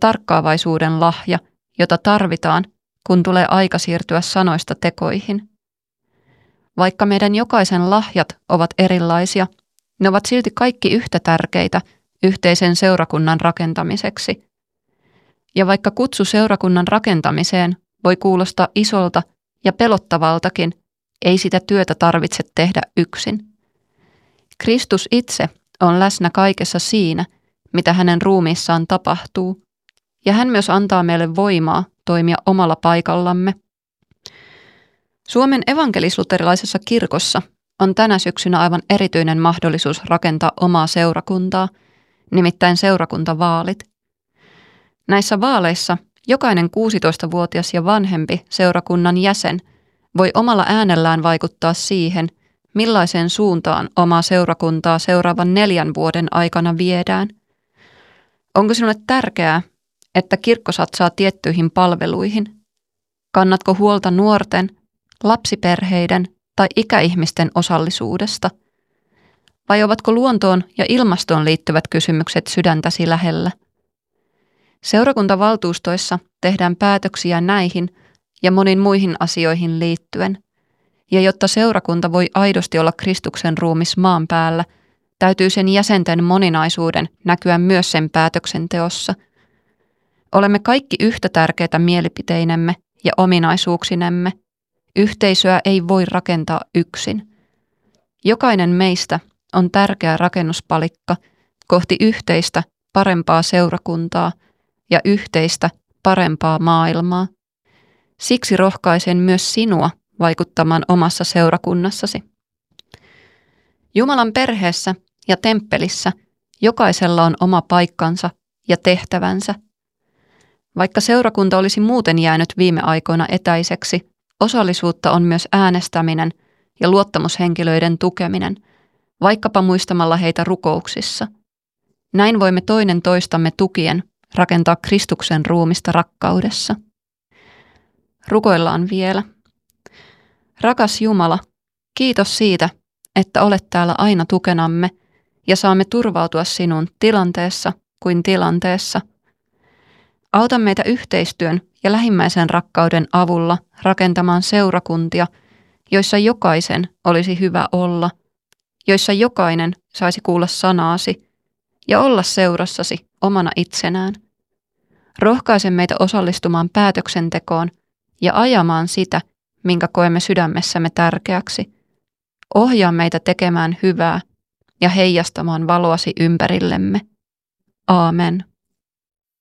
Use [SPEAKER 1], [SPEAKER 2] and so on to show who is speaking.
[SPEAKER 1] tarkkaavaisuuden lahja, jota tarvitaan, kun tulee aika siirtyä sanoista tekoihin. Vaikka meidän jokaisen lahjat ovat erilaisia, ne ovat silti kaikki yhtä tärkeitä yhteisen seurakunnan rakentamiseksi. Ja vaikka kutsu seurakunnan rakentamiseen voi kuulostaa isolta ja pelottavaltakin, ei sitä työtä tarvitse tehdä yksin. Kristus itse on läsnä kaikessa siinä, mitä hänen ruumiissaan tapahtuu, ja hän myös antaa meille voimaa toimia omalla paikallamme. Suomen evankelis-luterilaisessa kirkossa on tänä syksynä aivan erityinen mahdollisuus rakentaa omaa seurakuntaa, nimittäin seurakuntavaalit. Näissä vaaleissa jokainen 16-vuotias ja vanhempi seurakunnan jäsen voi omalla äänellään vaikuttaa siihen, millaiseen suuntaan omaa seurakuntaa seuraavan 4 vuoden aikana viedään. Onko sinulle tärkeää, että kirkko satsaa tiettyihin palveluihin? Kannatko huolta nuorten, lapsiperheiden tai ikäihmisten osallisuudesta? Vai ovatko luontoon ja ilmastoon liittyvät kysymykset sydäntäsi lähellä? Seurakuntavaltuustoissa tehdään päätöksiä näihin ja moniin muihin asioihin liittyen. Ja jotta seurakunta voi aidosti olla Kristuksen ruumis maan päällä, täytyy sen jäsenten moninaisuuden näkyä myös sen päätöksenteossa. Olemme kaikki yhtä tärkeitä mielipiteinemme ja ominaisuuksinemme. Yhteisöä ei voi rakentaa yksin. Jokainen meistä on tärkeä rakennuspalikka kohti yhteistä, parempaa seurakuntaa ja yhteistä, parempaa maailmaa. Siksi rohkaisen myös sinua vaikuttamaan omassa seurakunnassasi. Jumalan perheessä ja temppelissä jokaisella on oma paikkansa ja tehtävänsä. Vaikka seurakunta olisi muuten jäänyt viime aikoina etäiseksi, osallisuutta on myös äänestäminen ja luottamushenkilöiden tukeminen, vaikkapa muistamalla heitä rukouksissa. Näin voimme toinen toistamme tukien rakentaa Kristuksen ruumista rakkaudessa. Rukoillaan vielä. Rakas Jumala, kiitos siitä, että olet täällä aina tukenamme ja saamme turvautua sinun tilanteessa kuin tilanteessa. Auta meitä yhteistyön ja lähimmäisen rakkauden avulla rakentamaan seurakuntia, joissa jokaisen olisi hyvä olla, joissa jokainen saisi kuulla sanaasi ja olla seurassasi omana itsenään. Rohkaise meitä osallistumaan päätöksentekoon ja ajamaan sitä, minkä koemme sydämessämme tärkeäksi. Ohjaa meitä tekemään hyvää ja heijastamaan valoasi ympärillemme. Aamen.